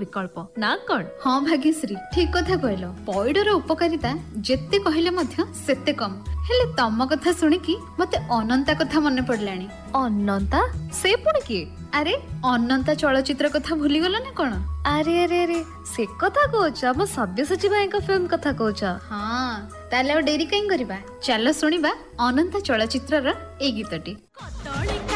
विकल्प ना कौन। हाँ भाग्यश्री ठीक कथा कहल। पैडर उपकारिता जेते कहले मध्य सेते कम। हेले तम कथा सुनिकी मते अनंता कथा मन पड़लानी। अनंता से पुणी किए? अरे अनंता चलचित्र कथा भूली गल ना कौन? अरे अरे अरे से कथा कहूच हम सब्यसाची भाई फिल्म कथा कहूच। हाँ ताले डेरी कहीं करवा, चलो सुनिबा अनंता चलचित्र ए गीतटी।